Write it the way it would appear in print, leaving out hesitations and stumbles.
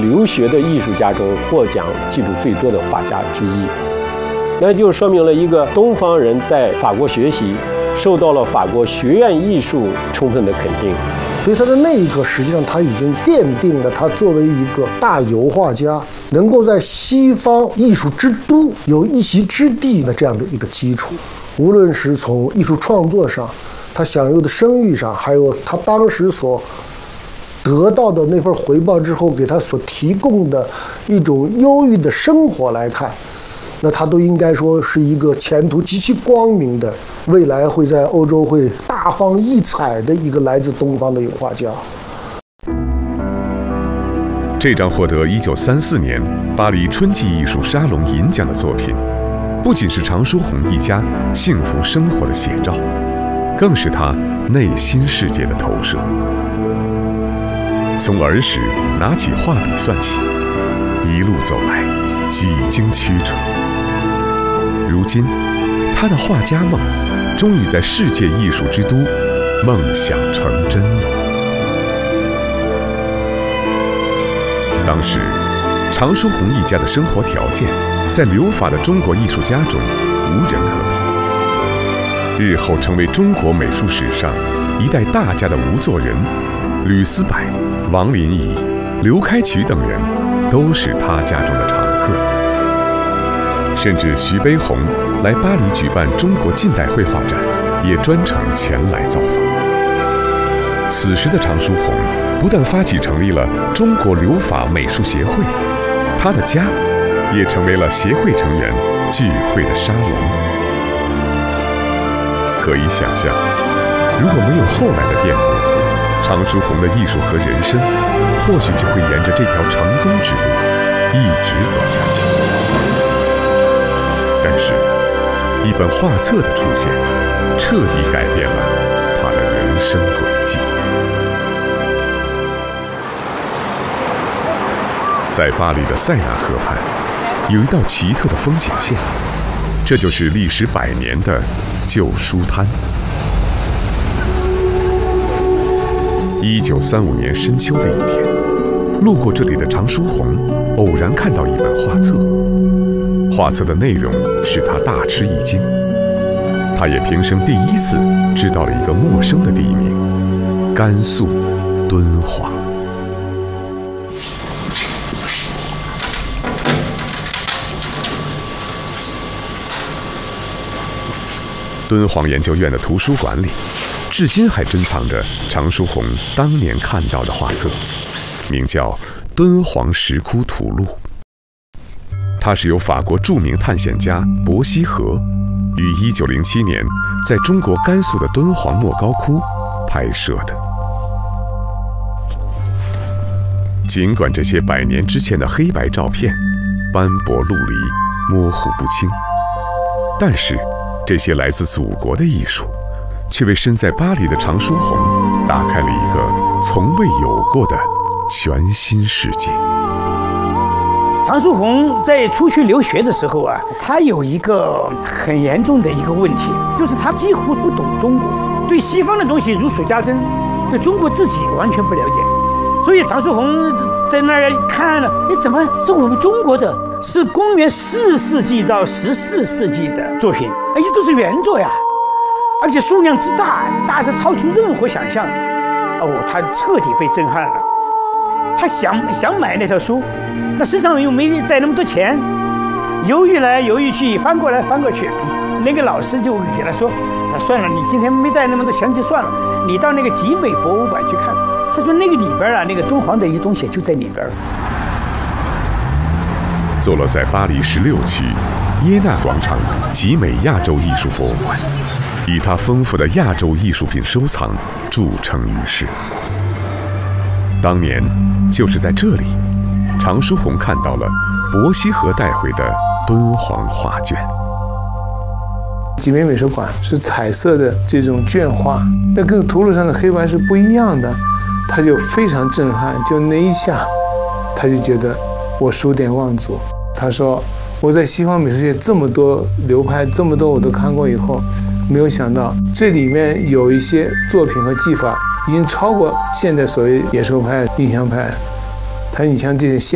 留学的艺术家中获奖记录最多的画家之一。那就说明了一个东方人在法国学习，受到了法国学院艺术充分的肯定。 所以他在那一刻，实际上他已经奠定了他作为一个大油画家，能够在西方艺术之都有一席之地的这样的一个基础。无论是从艺术创作上，他享有的声誉上，还有他当时所得到的那份回报之后给他所提供的一种优裕的生活来看，那他都应该说是一个前途极其光明的，未来会在欧洲会大放异彩的一个来自东方的油画家。 这张获得1934年巴黎春季艺术沙龙银奖的作品，不仅是常书鸿一家幸福生活的写照，更是他内心世界的投射。从儿时拿起画笔算起，一路走来，几经曲折。如今，他的画家梦终于在世界艺术之都梦想成真了。当时，常书鸿一家的生活条件，在留法的中国艺术家中无人可比。日后成为中国美术史上一代大家的吴作人、吕思柏、王林仪、刘开渠等人，都是他家中的常客。甚至徐悲鸿来巴黎举办中国近代绘画展，也专程前来造访。此时的常书鸿不但发起成立了中国留法美术协会，他的家也成为了协会成员聚会的沙龙。可以想象，如果没有后来的变故，常书鸿的艺术和人生或许就会沿着这条成功之路一直走下去。但是，一本画册的出现，彻底改变了他的人生轨迹。在巴黎的塞纳河畔，有一道奇特的风景线，这就是历时100年的旧书摊。1935年深秋的一天，路过这里的常书鸿偶然看到一本画册，画册的内容使他大吃一惊。他也平生第一次知道了一个陌生的地名——甘肃敦煌。敦煌研究院的图书馆里，至今还珍藏着常书鸿当年看到的画册，名叫《敦煌石窟图录》。它是由法国著名探险家伯希和于1907年在中国甘肃的敦煌莫高窟拍摄的。尽管这些100年之前的黑白照片斑驳陆离、模糊不清，但是这些来自祖国的艺术，却为身在巴黎的常书鸿打开了一个从未有过的全新世界。 常书鸿在出去留学的时候啊，他有一个很严重的一个问题，就是他几乎不懂中国，对西方的东西如数家珍，对中国自己完全不了解。所以常书鸿在那儿看了，怎么是我们中国的？是公元4世纪到14世纪的作品，而且都是原作呀，而且数量之大，大得超出任何想象。他彻底被震撼了。他想买那套书，那身上又没带那么多钱，犹豫来犹豫去，翻过来翻过去。那个老师就给他说：“算了，你今天没带那么多钱就算了，你到那个集美博物馆去看。”他说：“那个里边啊，那个敦煌的一些东西就在里边。” 坐落在巴黎16区耶纳广场集美亚洲艺术博物馆，以它丰富的亚洲艺术品收藏著称于世。当年就是在这里，常书鸿看到了伯希和带回的敦煌画卷。 集美美术馆是彩色的这种卷画，那跟图录上的黑白是不一样的，他就非常震撼。就那一下，他就觉得我数典忘祖。他说：“我在西方美术界这么多流派，这么多我都看过以后，没有想到这里面有一些作品和技法已经超过现在所谓野兽派、印象派。他你像这些